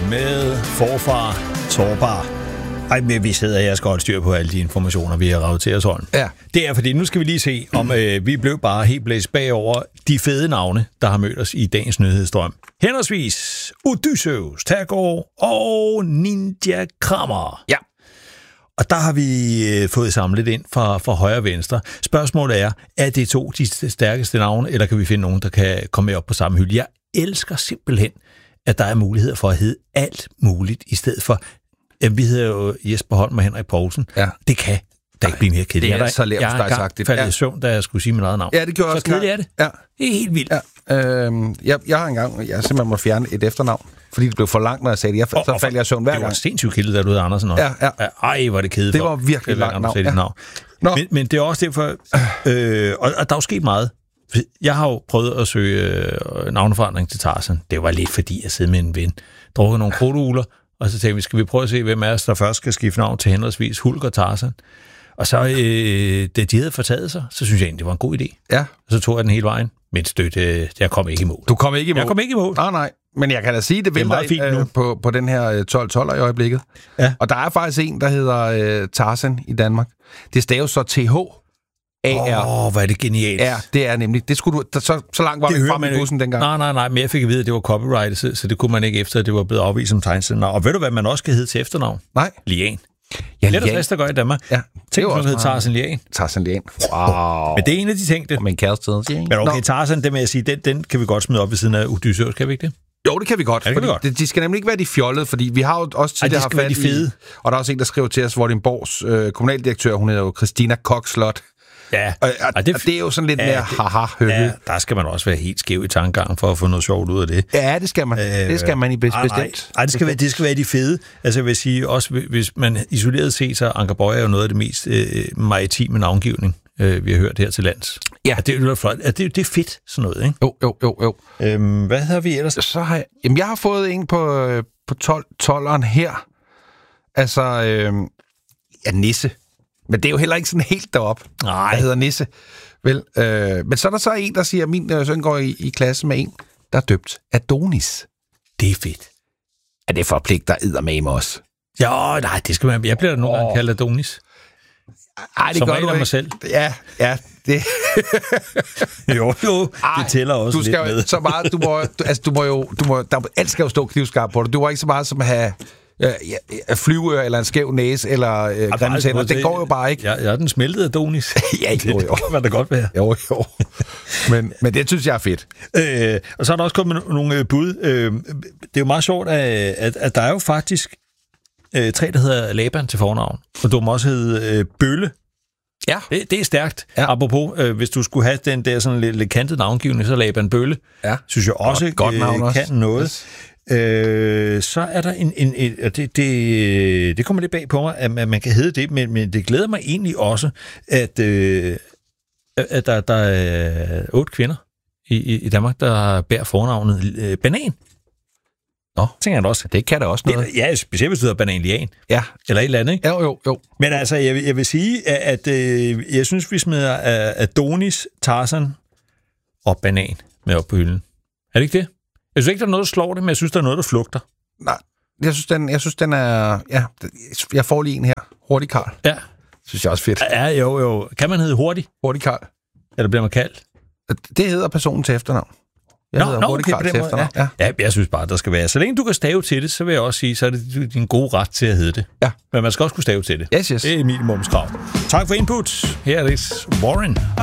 med forfar Torbar. Ej, men vi sidder her og skal holde styr på alle de informationer, vi har ravet til os hånd. Ja. Det er, fordi nu skal vi lige se, om vi blev bare helt blæst bagover de fede navne, der har mødt os i dagens nyhedsstrøm. Henholdsvis Odysseus Tergård og Ninja Krammer. Ja. Og der har vi fået samlet ind fra højre og venstre. Spørgsmålet er det to de stærkeste navne, eller kan vi finde nogen, der kan komme med op på samme hylde? Jeg elsker simpelthen, at der er muligheder for at hedde alt muligt, i stedet for, vi hedder jo Jesper Holm og Henrik Poulsen. Ja. Det kan der ikke blive mere kedeligt. Det er så leverpostejsagtigt. Jeg faldt i søvn, da jeg skulle sige mit eget navn. Ja, det gjorde så også. Så kedeligt er det. Ja. Det er helt vildt. Ja. Jeg har engang, jeg simpelthen måtte fjerne et efternavn, fordi det blev for langt, når jeg sagde det. Så faldt jeg i søvn hver gang. Det var sindssygt kedeligt, da du hed Andersen også. Ja. Ej, hvor det kedeligt. Det var virkelig langt navn. Men det er også derfor, og der er jo sket meget. Jeg har jo prøvet at søge navneforandring til Tarzan. Det var lidt fordi, jeg sidder med en ven, drukker nogle krudtugler, og så tænkte vi, skal vi prøve at se, hvem af os, der først skal skifte navn til henholdsvis Hulk og Tarzan. Og så, da de havde fortaget sig, så synes jeg egentlig, det var en god idé. Ja. Og så tog jeg den hele vejen, men jeg kom ikke i mål. Du kom ikke i mål? Jeg kom ikke i mål. Nej. Men jeg kan da sige, det vælter på den her 12-12'er i øjeblikket. Ja. Og der er faktisk en, der hedder Tarzan i Danmark. Det staves så TH-AR. Hvor er det genialt. Ja, det er nemlig. Det skulle du, så langt var vi frem i bussen dengang. Nej, men jeg fik at vide, at det var copyrightet, så det kunne man ikke efter, at det var blevet afvist som tegnsætnavn. Og ved du, hvad man også skal hedde til efternavn? Nej. Lian. Ja, Lian. Det er der gør i Danmark. Ja. Tænk, at man hedder Tarzan Lian. Tarzan Lian. Wow. Men det er en af de ting, det. Og min kæreste. Men okay, Tarzan, det vil jeg sige, den kan vi godt smide op ved siden af Odysseus, kan vi ikke det? Jo, det kan vi godt. Ja, de skal nemlig ikke være de fjollede, fordi vi har jo også tidligere haft fat i... Og der er også en, der skriver til os, Vordingborgs kommunaldirektør, hun hedder jo Christina Kokslot. Ja. Og det er jo sådan lidt mere haha-høgge. Ja, der skal man også være helt skæv i tankegangen for at få noget sjovt ud af det. Ja, det skal man. Det skal man bestemt. Nej, det skal være de fede. Altså jeg vil sige, også hvis man isoleret set, så Anker Boye er jo noget af det mest maritime navngivning, vi har hørt her til lands. Ja. Det er flot. Det er fedt, sådan noget, ikke? Jo. Hvad havde vi ellers? Så har jeg har fået en på 12'eren her. Altså, Nisse. Men det er jo heller ikke sådan helt derop. Nej. Der hedder Nisse. Vel, men så er der så en, der siger, at min søn går i klasse med en, der er døbt Adonis. Det er fedt. Er det forpligter eddermame også? Ja, nej, det skal man. Jeg bliver da nogle gange kaldt Adonis. Ej, det som gør regel du ikke. mig selv. Ja, det... jo, det tæller også du skal lidt med. Så meget, alt skal jo stå knivskarpt på dig. Du var ikke så meget som at have flyveør, eller en skæv næse, eller grimme tænder. Det går jo bare ikke. Jeg er den smeltede Adonis. Ja, jo. Det kan det godt være. Jo. Men det synes jeg er fedt. Og så er der også kommet nogle bud. Det er jo meget sjovt, at der er jo faktisk 3, der hedder Laban til fornavn. Og du må også hedde Bølle. Ja. Det er stærkt. Ja. Apropos, hvis du skulle have den der sådan lidt kantet navngivning, så Laban Bølle. Ja. Synes jeg også godt navn også. Kan noget. Yes. Så er der det kommer lidt bag på mig, at man kan hedde det, men det glæder mig egentlig også, at der er 8 kvinder i Danmark, der bærer fornavnet Banan. Nå, tænker jeg også. Det kan da også noget. Ja, specielt hvis du hedder Banan Lian. Ja. Eller et eller andet, ikke? Jo. Men altså, jeg vil sige, at jeg synes, vi smider Adonis, Tarzan og Banan med op på hylden. Er det ikke det? Jeg synes ikke, der er noget, der slår det, men jeg synes, der er noget, der flugter. Nej, jeg synes, den er... Ja, jeg får lige en her. Hurtig Karl. Ja. Synes jeg også fedt. Ja, jo. Kan man hedde Hurtig? Hurtig Karl. Eller bliver man kaldt? Det hedder personen til efternavn. Jeg hedder Hurtig Karl til efternavn. Ja, jeg synes bare, der skal være. Så længe du kan stave til det, så vil jeg også sige, så er det din gode ret til at hedde det. Ja. Men man skal også kunne stave til det. Yes. Det er minimumskrav. Tak for input. Her er det Warren.